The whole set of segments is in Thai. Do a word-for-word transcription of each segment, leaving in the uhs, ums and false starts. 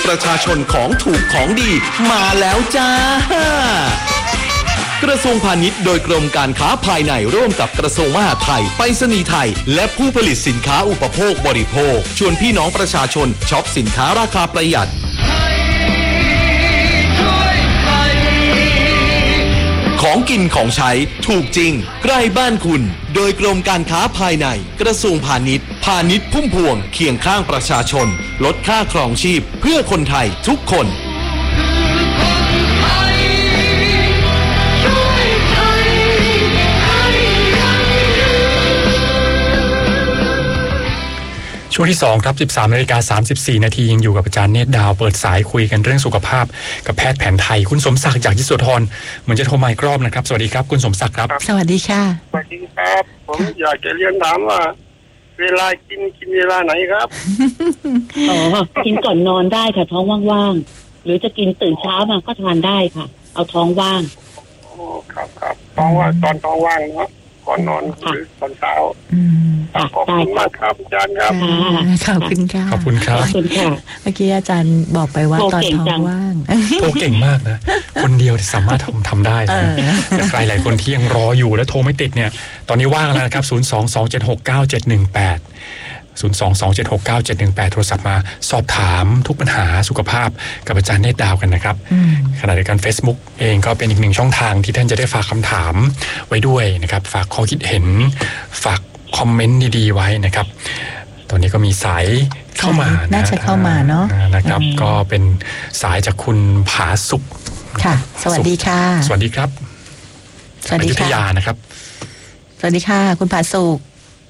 ประชาชนของถูกของดีมาแล้วจ้ากระทรวงพาณิชย์โดยกรมการค้าภายในร่วมกับกระทรวงมหาดไทยไปรษณีย์ไทยและผู้ผลิตสินค้าอุปโภคบริโภคชวนพี่น้องประชาชนช็อปสินค้าราคาประหยัดของกินของใช้ถูกจริงใกล้บ้านคุณโดยกรมการค้าภายในกระทรวงพาณิชย์พาณิชย์พุ่มพวงเคียงข้างประชาชนลดค่าครองชีพเพื่อคนไทยทุกคนช่วงที่สองครับ สิบสามนาฬิกาสามสิบสี่นาทียังอยู่กับอาจารย์เนตรดาวเปิดสายคุยกันเรื่องสุขภาพกับแพทย์แผนไทยคุณสมศักดิ์จากยโสธรเหมือนจะโทรมาอีกรอบนะครับสวัสดีครับคุณสมศักดิ์ครับสวัสดีค่ะสวัสดีครับผมอยากจะเรียนถามว่าเวลากินกินเวลาไหนครับอ๋อกินก่อนนอนได้ค่ะท้องว่างๆหรือจะกินตื่นเช้ามาก็ทานได้ค่ะเอาท้องว่างอ๋อครับครับท้องว่างตอนท้องว่างเนาะก่อนนอนหรือตอนเช้าขอบคุณมากครับอาจารย์ครับขอบคุณค่ะขอบคุณครับขอบคุณค่ะเมื่อกี้อาจารย์บอกไปว่าตอนท้องว่างโทรเก่งมากนะคนเดียวสามารถทำทำได้แต่ใครหลายคนที่ยังรออยู่แล้วโทรไม่ติดเนี่ยตอนนี้ว่างแล้วนะครับศูนย์ สอง สอง เจ็ด หก เก้า เจ็ด หนึ่ง แปดศูนย์ สอง สอง เจ็ด หก เก้า เจ็ด หนึ่ง แปดโทรศัพท์มาสอบถามทุกปัญหาสุขภาพกับอาจารย์เนตรดาวกันนะครับขณะเดียวกัน Facebook เองก็เป็นอีกหนึ่งช่องทางที่ท่านจะได้ฝากคำถามไว้ด้วยนะครับฝากข้อคิดเห็นฝากคอมเมนต์ดีๆไว้นะครับตอนนี้ก็มีสายเข้ามาน่าจะเข้ามาเนาะนะครับก็เป็นสายจากคุณผาสุขค่ะสวัสดีค่ะสวัสดีครับสวัสดีค่ะอยุธยานะครับสวัสดีค่ะคุณผาสุข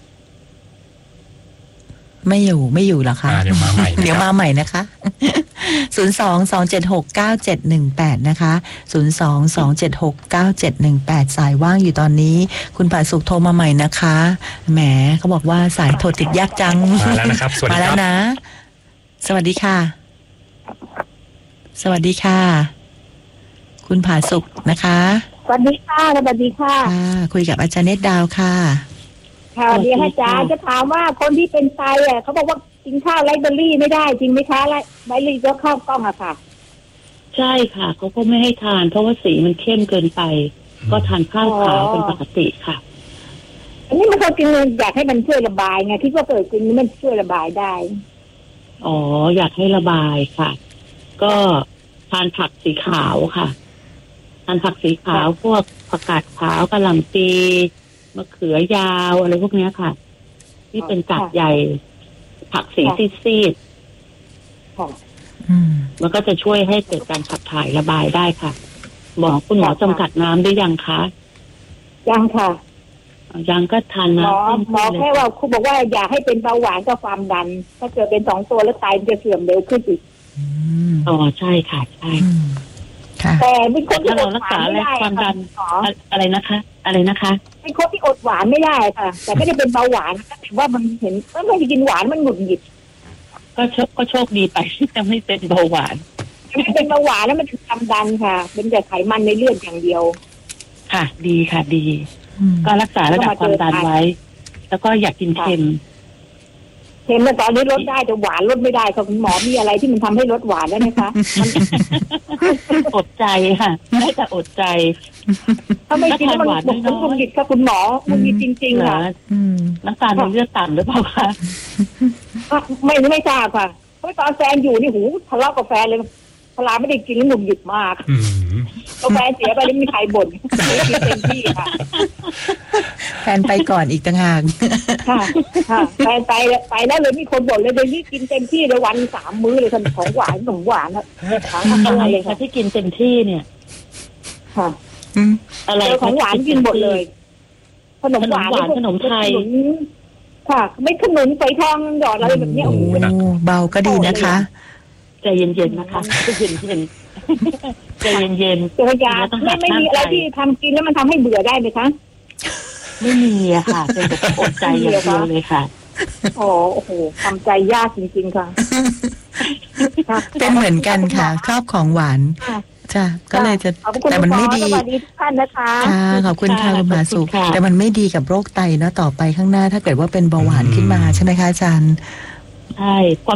ไม่อยู่ไม่อยู่หรอคะเดี๋ยวมาใหม่เดี๋ยวมาใหม่นะคะศูนย์ สอง สอง เจ็ด หก เก้า เจ็ด หนึ่ง แปดนะคะศูนย์ สอง สอง เจ็ด หก เก้า เจ็ด หนึ่ง แปดสายว่างอยู่ตอนนี้คุณผาสุขโทรมาใหม่นะคะแหมเขาบอกว่าสายโทรติดยากจังมาแล้วนะครับสวัสดีครับมาแล้วนะสวัสดีค่ะสวัสดีค่ะคุณผาสุขนะคะสวัสดีค่ะสวัสดีค่ะค่ะคุยกับอาจารย์เนตรดาวค่ะค่ะดีอาจารย์จะถามว่าคนที่เป็นไตอ่ะเขาบอกว่ากินข้าวไรเบอรี่ไม่ได้จริงไหมคะไรเบอรี่ก็ข้าวกล้องอะค่ะใช่ค่ะเขาก็ไม่ให้ทานเพราะว่าสีมันเข้มเกินไปก็ทานข้าวขาวเป็นปกติค่ะอันนี้มันเขากินอยากให้มันช่วยระบายไงที่ว่าเปิดกินมันช่วยระบายได้อ๋ออยากให้ระบายค่ะก็ทานผักสีขาวค่ะทานผักสีขาวพวกผักกาดขาวกะหล่ำปีมะเขือยาวอะไรพวกนี้ค่ะที่เป็นกาดใหญ่ผักสีซีดๆมันก็จะช่วยให้เกิดการขับถ่ายระบายได้ค่ะหมอคุณหมอจำกัดน้ำได้ยังคะยังค่ะยังก็ทานน้ำหมอแค่ว่าคุณบอกว่าอย่าให้เป็นเบาหวานกับความดันถ้าเกิดเป็นสองตัวแล้วไตมันจะเสื่อมเร็วขึ้นอีกอ๋อใช่ค่ะใช่แต่เป็นคนที่อดหวานไม่ได้ความดันอะไรนะคะอะไรนะคะเป็นคนที่อดหวานไม่ได้ค่ะแต่ไม่ได้เป็นเบาหวานแต่ว่ามันเห็นว่าไม่กินหวานมันหงุดหงิดก็โชคก็โชคดีไปที่จะไม่เป็นเบาหวานไม่เป็นเบาหวานแล้วมันถึงความดันค่ะเป็นแต่ไขมันในเลือดอย่างเดียวค่ะดีค่ะดีก็รักษาระดับความดันไว้แล้วก็อยากกินเค็มเค็มตอนนี้ลดได้แต่หวานลดไม่ได้ค่ะคุณหมอมีอะไรที่มันทำให้ลดหวานได้ไหมคะอดใจค่ะได้แต่อดใจถ้าไม่กินมันหมดคุณหงิดค่ะคุณหมอมันมีจริงๆค่ะน้ำตาลในเลือดต่ำหรือเปล่าคะไม่ไม่ทราบค่ะเพราะตอนแฟนอยู่นี่หูทะเลาะกับแฟนเลยพลาไม่ได้กินแล้วหนุ่มหยิบมากกาแฟเสียไปแล้วมีใครบ่นกินเต็มที่ค่ะแฟนไปก่อนอีกต่างหากค่ะค่ะแฟนไปไปแล้วเลยมีคนบ่นเลยเดี๋ยวนี้กินเต็มที่เลยวันสามมื้อเลยของหวานขนมหวานนะอะไรเลยค่ะที่กินเต็มที่เนี่ยค่ะอะไรของหวานกินหมดเลยขนมหวานขนมไทยค่ะไม่ขนุนไฟทองหยอดอะไรแบบนี้โอ้โหเบาก็ดีนะคะใจเย็นๆนะคะใจเย็นๆใจเย็นๆตัวยาไม่ไม่มีอะไรที่ทำกินแล้วมันทำให้เบื่อได้ไหมคะไม่มีอะค่ะเป็นแต่อดใจอย่างเดียวเลยค่ะโอ้โหทำใจยากจริงๆค่ะเป็นเหมือนกันค่ะชอบของหวานจ้ะก็เลยจะแต่มันไม่ดีสวัสดีทุกท่านนะคะขอบคุณค่ะคุณมาสุแต่มันไม่ดีกับโรคไตนะต่อไปข้างหน้าถ้าเกิดว่าเป็นเบาหวานขึ้นมาใช่ไหมคะอาจารย์ใช่